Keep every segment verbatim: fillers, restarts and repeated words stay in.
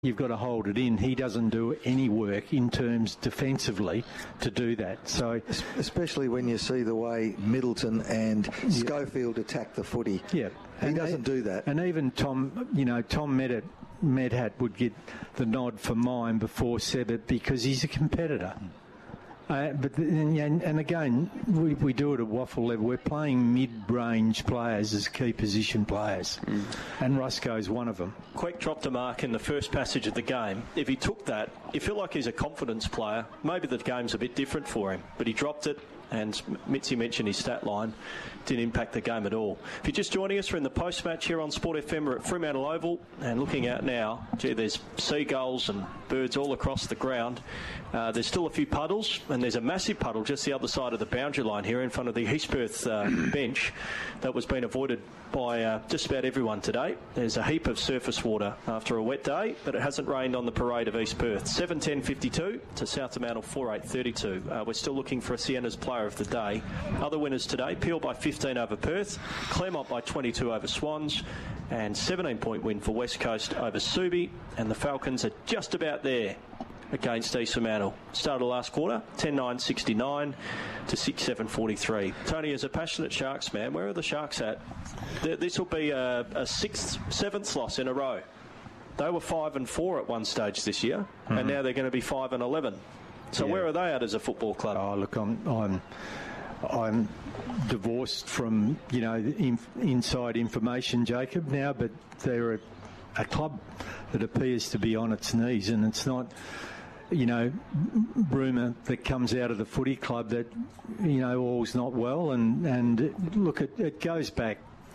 you've got to hold it in. He doesn't do any work in terms defensively to do that. So, especially when you see the way Middleton and yeah. Schofield attack the footy. Yeah, he and doesn't do that. And even Tom, you know, Tom Medhat, Medhat would get the nod for mine before Sebbert because he's a competitor. Uh, but and, and again, we, we do it at waffle level. We're playing mid-range players as key position players, mm. and Rusco's one of them. Quek dropped a mark in the first passage of the game. If he took that, you feel like he's a confidence player. Maybe the game's a bit different for him, but he dropped it. And Mitzi mentioned his stat line, didn't impact the game at all. If you're just joining us, we're in the post-match here on Sport F M. We're at Fremantle Oval, and looking out now, gee, there's seagulls and birds all across the ground. Uh, there's still a few puddles, and there's a massive puddle just the other side of the boundary line here in front of the East Perth uh, bench that was being avoided by uh, just about everyone today. There's a heap of surface water after a wet day, but it hasn't rained on the parade of East Perth. seven ten fifty-two to South Fremantle four eight thirty-two. Uh, we're still looking for a Sienna's player of the day. Other winners today: Peel by fifteen over Perth, Claremont by twenty-two over Swans, and seventeen point win for West Coast over Subi. And the Falcons are just about there against East Fremantle. Started last quarter, ten nine sixty-nine to six seven forty-three. Tony, as a passionate Sharks man, where are the Sharks at? This will be a, a sixth, seventh loss in a row. They were five and four at one stage this year, mm-hmm. and now they're going to be five and eleven. So yeah. Where are they at as a football club? Oh, look, I'm I'm, I'm divorced from, you know, inf- inside information, Jacob, now, but they're a, a club that appears to be on its knees, and it's not, you know, rumour that comes out of the footy club that, you know, all's not well. And, and look, it, it goes back,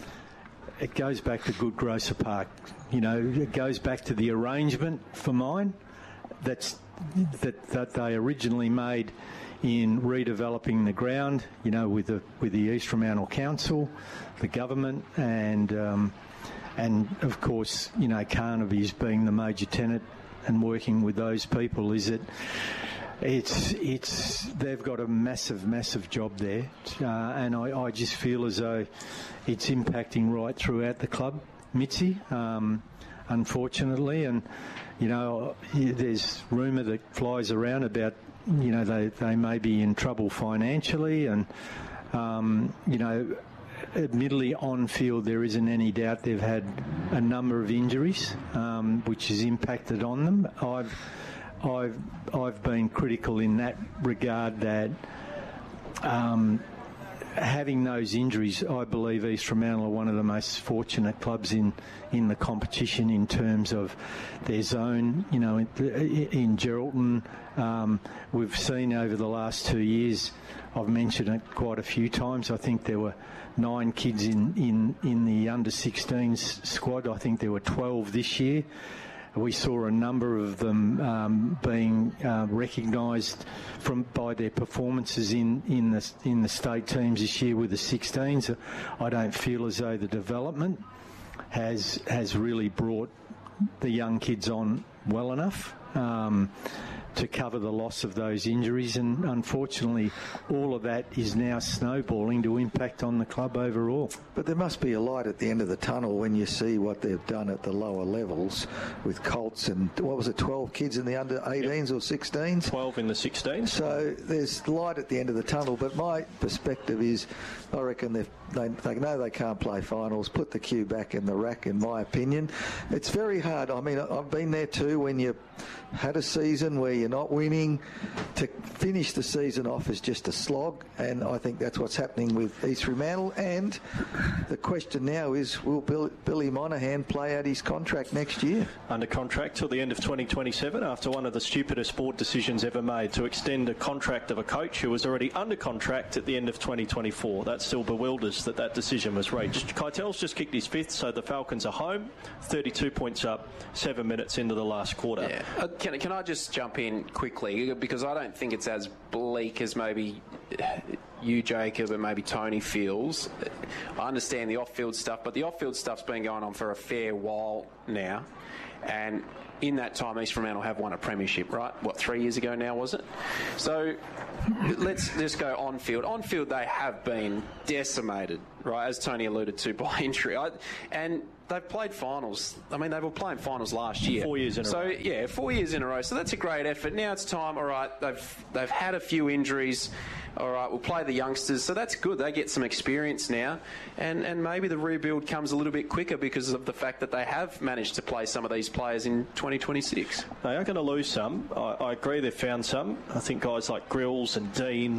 it goes back to Good Grocer Park. You know, it goes back to the arrangement for mine that's that that they originally made in redeveloping the ground, you know, with the with the East Fremantle Council, the government, and um, and of course, you know, Carnaby's being the major tenant and working with those people. Is it? It's it's they've got a massive, massive job there, uh, and I, I just feel as though it's impacting right throughout the club, Mitzi, um, unfortunately, and you know, there's rumour that flies around about, you know, they, they may be in trouble financially, and um, you know, admittedly on field there isn't any doubt they've had a number of injuries, um, which has impacted on them. I've I've I've been critical in that regard that um, having those injuries, I believe East Fremantle are one of the most fortunate clubs in, in the competition in terms of their zone. You know, in, in Geraldton, um, we've seen over the last two years, I've mentioned it quite a few times, I think there were nine kids in, in, in the under sixteens squad. I think there were twelve this year. We saw a number of them um, being uh, recognised from by their performances in, in the in the state teams this year with the sixteens. I don't feel as though the development has has really brought the young kids on well enough um, to cover the loss of those injuries, and unfortunately all of that is now snowballing to impact on the club overall. But there must be a light at the end of the tunnel when you see what they've done at the lower levels with Colts and, what was it, twelve kids in the under eighteens or sixteens? twelve in the sixteens. So there's light at the end of the tunnel, but my perspective is I reckon they they know they can't play finals, put the cue back in the rack, in my opinion. It's very hard. I mean, I've been there too when you had a season where you're not winning. To finish the season off is just a slog, and I think that's what's happening with East Fremantle. And the question now is, will Bill, Billy Monahan play out his contract next year? Under contract till the end of twenty twenty-seven, after one of the stupidest board decisions ever made to extend a contract of a coach who was already under contract at the end of twenty twenty-four. That still bewilders that that decision was reached. Keitel's just kicked his fifth, so the Falcons are home, thirty-two points up, seven minutes into the last quarter. Yeah. Uh, can, can I just jump in quickly, because I don't think it's as bleak as maybe you, Jacob, and maybe Tony feels. I understand the off-field stuff, but the off-field stuff's been going on for a fair while now, and in that time East Fremantle have won a premiership, right? What, three years ago now, was it? So let's just go on-field. On-field they have been decimated, right, as Tony alluded to, by injury. I, and they've played finals. I mean, they were playing finals last year. Four years in a so, row. So, yeah, four years in a row. So that's a great effort. Now it's time, all right, they've, they've had a few injuries. All right, we'll play the youngsters. So that's good. They get some experience now. And, and maybe the rebuild comes a little bit quicker because of the fact that they have managed to play some of these players in twenty twenty-six. They are going to lose some. I, I agree they've found some. I think guys like Grills and Dean,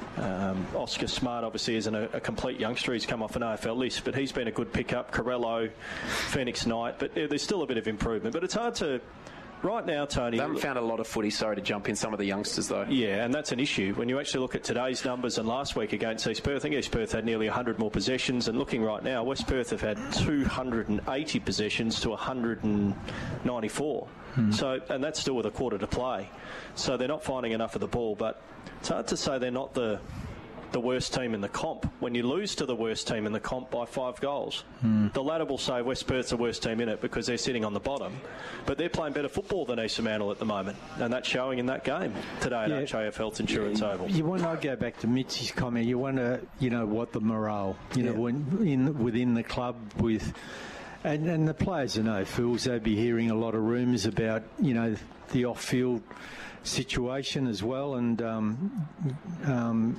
um, Oscar Smart obviously isn't a, a complete youngster. He's come off an A F L list, but he's been a good pickup. Corello, Phoenix Knight. But yeah, there's still a bit of improvement. But it's hard to... Right now, Tony... They haven't found a lot of footy, sorry to jump in some of the youngsters, though. Yeah, and that's an issue. When you actually look at today's numbers and last week against East Perth, I think East Perth had nearly one hundred more possessions, and looking right now, West Perth have had two hundred eighty possessions to one hundred ninety-four. Hmm. So, and that's still with a quarter to play. So they're not finding enough of the ball, but it's hard to say they're not the... the worst team in the comp when you lose to the worst team in the comp by five goals. Mm. The ladder will say West Perth's the worst team in it because they're sitting on the bottom, but they're playing better football than East Fremantle at the moment, and that's showing in that game today at yeah. H A F Health Insurance yeah. Oval. You want to go back to Mitzi's comment. You wonder, you know, what the morale, you yeah. know, when in within the club with. And, and the players are no fools. They'd be hearing a lot of rumours about, you know, the off-field situation as well. And um, um,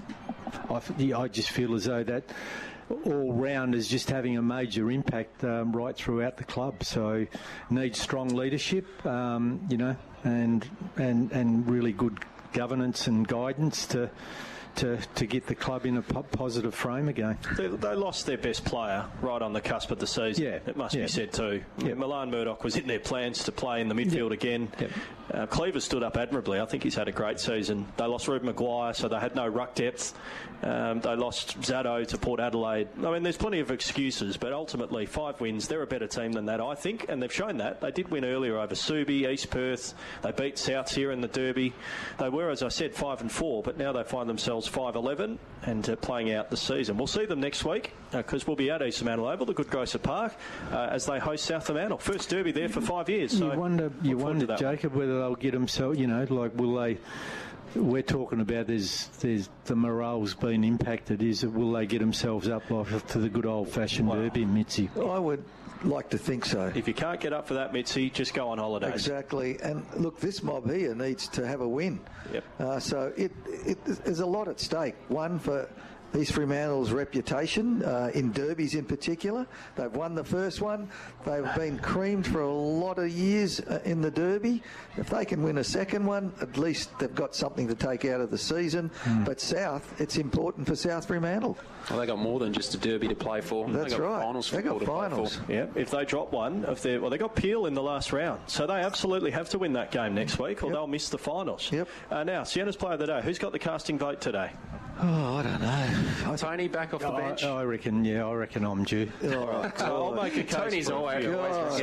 I, I just feel as though that all round is just having a major impact um, right throughout the club. So needs strong leadership, um, you know, and, and, and really good governance and guidance to... To, to get the club in a po- positive frame again. They, they lost their best player right on the cusp of the season. Yeah, it must yeah. be said too. Yeah. Milan Murdoch was in their plans to play in the midfield yep. again. Yep. Uh, Cleaver stood up admirably. I think he's had a great season. They lost Ruben Maguire, so they had no ruck depth. Um, they lost Zaddo to Port Adelaide. I mean, there's plenty of excuses, but ultimately five wins. They're a better team than that, I think, and they've shown that. They did win earlier over Subi, East Perth. They beat Souths here in the Derby. They were, as I said, five and four, but now they find themselves five eleven and uh, playing out the season. We'll see them next week because uh, we'll be at East Fremantle Oval, the Good Grocer Park, uh, as they host South Fremantle. First Derby there for five years. So you wonder, you wonder, Jacob, whether they'll get themselves, you know, like will they... We're talking about there's there's the morale's been impacted. Is it, will they get themselves up like to the good old fashioned wow. Derby, Mitzi? I would like to think so. If you can't get up for that, Mitzi, just go on holidays. Exactly. And look, this mob here needs to have a win. Yep. Uh, so it, it there's a lot at stake. One for East Fremantle's reputation uh, in derbies in particular. They've won the first one. They've been creamed for a lot of years uh, in the derby. If they can win a second one, at least they've got something to take out of the season. Mm. But South, it's important for South Fremantle. Well, they got more than just a derby to play for. That's they got right. Finals they got finals. Yeah, if they drop one, if they well, they got Peel in the last round, so they absolutely have to win that game next week, or yep. they'll miss the finals. Yep. Uh, now, Sienna's Player of the Day. Who's got the casting vote today? Oh, I don't know. Tony back off the I, bench. I reckon, yeah, I reckon I'm due. All right, so I'll make a case. Tony's always, always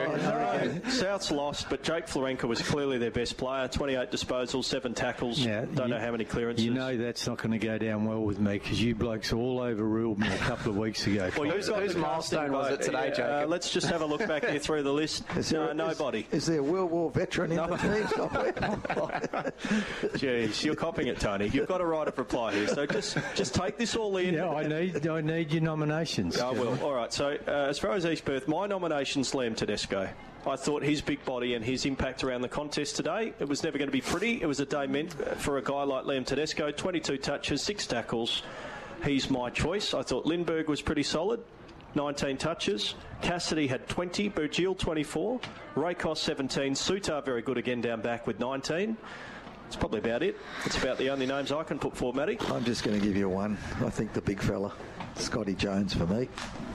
so, due. South's lost, but Jake Florenka was clearly their best player. twenty-eight disposals, seven tackles. Yeah, don't you, know how many clearances. You know that's not going to go down well with me because you blokes all overruled me a couple of weeks ago. Well, whose whose milestone was it today, Jacob? Uh, let's just have a look back here through the list. Is there, no, is, nobody. Is there a World War veteran in no. the team somewhere? Jeez, you're copying it, Tony. You've got a right of reply here, so just just take this all in. Yeah, I need I need your nominations. I will. All right. So uh, as far as East Perth, my nomination's Liam Tedesco. I thought his big body and his impact around the contest today, it was never going to be pretty. It was a day meant for a guy like Liam Tedesco. twenty-two touches, six tackles. He's my choice. I thought Lindbergh was pretty solid. nineteen touches. Cassidy had twenty. Burgil twenty-four. Rakos seventeen. Sutar very good again down back with nineteen. That's probably about it. It's about the only names I can put forward, Matty. I'm just going to give you one. I think the big fella, Scotty Jones for me.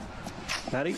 Matty?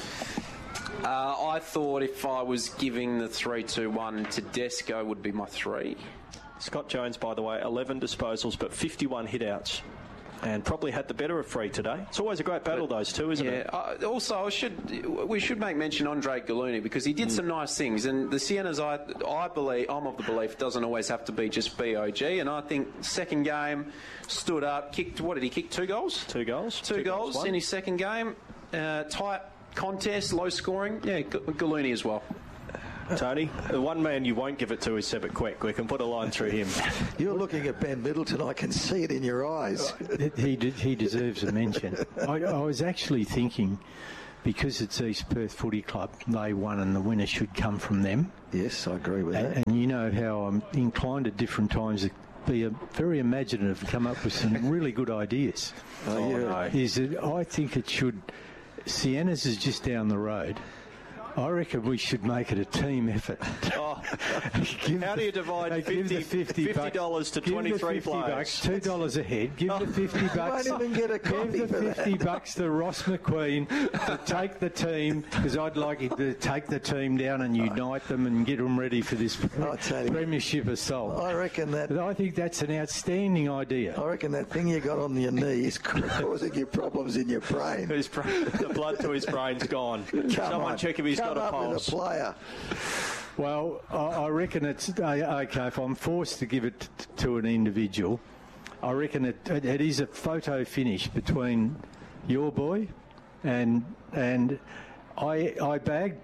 Uh, I thought if I was giving the three two one, Tedesco would be my three. Scott Jones, by the way, eleven disposals but fifty-one hit-outs. And probably had the better of Free today. It's always a great battle, but, those two, isn't yeah. it? Uh, also, I should we should make mention Andre Galuni because he did mm. some nice things. And the Siennas, I, I believe, I'm of the belief, doesn't always have to be just B O G. And I think second game stood up, kicked. What did he kick? Two goals. Two goals. Two, two goals, goals in his second game. Uh, tight contest, low scoring. Yeah, Galuni as well. Tony, the one man you won't give it to is Sebit Quek. We can put a line through him. You're looking at Ben Middleton. I can see it in your eyes. he he deserves a mention. I, I was actually thinking because it's East Perth Footy Club, they won and the winner should come from them. Yes, I agree with and, that. And you know how I'm inclined at different times to be a, very imaginative and come up with some really good ideas. Oh, yeah. no. Is that I think it should... Sienna's is just down the road. I reckon we should make it a team effort. Oh, Give how the- do you divide uh, give the fifty bucks- dollars to give the twenty-three fifty players? bucks, two dollars a head. Give the fifty bucks. won't even get a copy Give the for that. fifty bucks to Ross McQueen to take the team, because I'd like him to take the team down and unite them and get them ready for this I'll tell you. premiership assault. I reckon that. But I think that's an outstanding idea. I reckon that thing you got on your knee is causing you problems in your brain. His bra- the blood to his brain's gone. Come Someone on. check if he's Come got a up with pulse. a player. Well, I, I reckon it's uh, okay if I'm forced to give it t- to an individual. I reckon it, it, it is a photo finish between your boy and and I I bagged.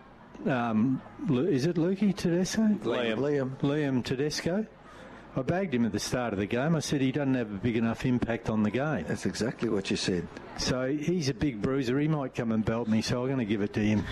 Um, Lu- is it Lukey Tedesco? Liam. Liam. Liam Tedesco. I bagged him at the start of the game. I said he doesn't have a big enough impact on the game. That's exactly what you said. So he's a big bruiser. He might come and belt me, so I'm going to give it to him.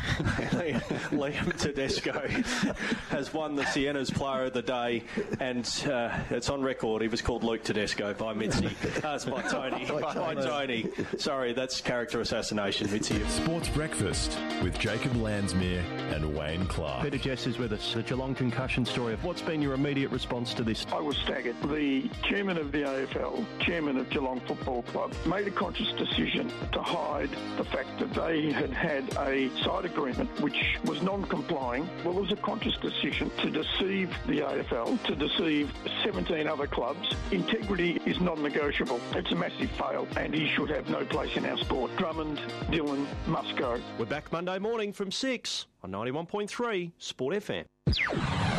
Liam Tedesco has won the Sienna's Player of the Day, and uh, it's on record. He was called Luke Tedesco by Mitzi. Uh, it's by Tony. By by Tony. Sorry, that's character assassination, Mitzi. Sports Breakfast with Jacob Landsmere and Wayne Clark. Peter Jess is with us. A Geelong concussion story. What's been your immediate response to this? I was staggered. The chairman of the A F L, chairman of Geelong Football Club, made a conscious decision to hide the fact that they had had a side agreement which was non-complying. Well, it was a conscious decision to deceive the A F L, to deceive seventeen other clubs. Integrity is non-negotiable. It's a massive fail, and he should have no place in our sport. Drummond, Dillon must go. We're back Monday morning from six on ninety-one point three Sport F M.